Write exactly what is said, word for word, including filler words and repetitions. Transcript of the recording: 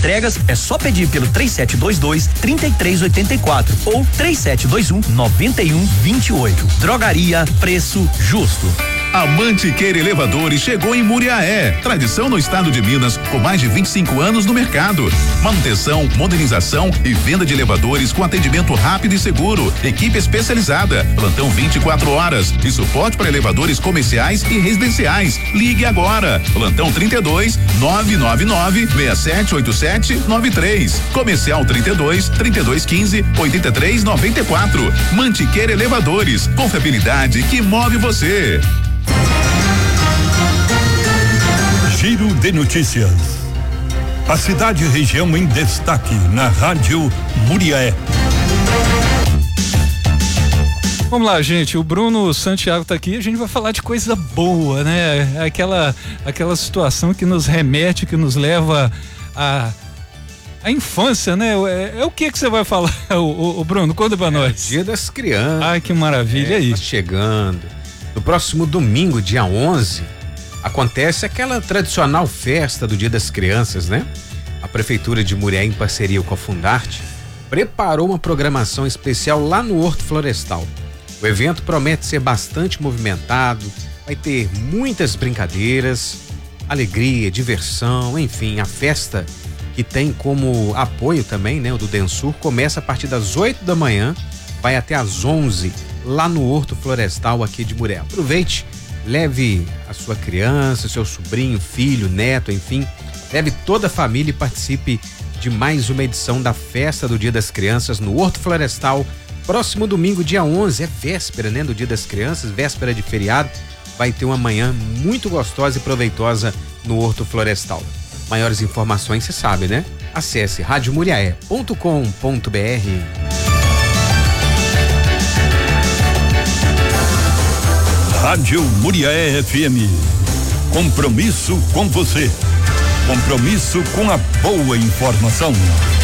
Entregas é só pedir pelo três sete dois dois, três três oito quatro ou três sete dois um, nove um dois oito. Drogaria Preço Justo. A Mantiqueira Elevadores chegou em Muriaé, tradição no estado de Minas, com mais de vinte e cinco anos no mercado. Manutenção, modernização e venda de elevadores com atendimento rápido e seguro, equipe especializada, plantão vinte e quatro horas e suporte para elevadores comerciais e residenciais. Ligue agora, plantão trinta e dois, nove nove nove, seis sete oito sete nove três, comercial trinta e dois, trinta e dois quinze, oitenta e três noventa e quatro. Mantiqueira Elevadores, confiabilidade que move você. Giro de notícias. A cidade e região em destaque na Rádio Muriaé. Vamos lá, gente, o Bruno Santiago tá aqui, a gente vai falar de coisa boa, né? Aquela, aquela situação que nos remete, que nos leva a a infância, né? É, é o que que você vai falar, o, o, o Bruno? Conta pra nós. É, Dia das Crianças. Ai, que maravilha, é, aí. Tá chegando. No próximo domingo, dia onze, acontece aquela tradicional festa do Dia das Crianças, né? A Prefeitura de Muriaé, em parceria com a Fundarte, preparou uma programação especial lá no Horto Florestal. O evento promete ser bastante movimentado, vai ter muitas brincadeiras, alegria, diversão, enfim, a festa, que tem como apoio também, né, o do Densur, começa a partir das oito da manhã, vai até às onze, lá no Horto Florestal aqui de Muriaé. Aproveite, leve a sua criança, seu sobrinho, filho, neto, enfim, leve toda a família e participe de mais uma edição da festa do Dia das Crianças no Horto Florestal. Próximo domingo, dia onze, é véspera, né, do Dia das Crianças, véspera de feriado, vai ter uma manhã muito gostosa e proveitosa no Horto Florestal. Maiores informações, você sabe, né? Acesse rádio muriaé ponto com ponto br. Rádio Muriaé F M. Compromisso com você. Compromisso com a boa informação.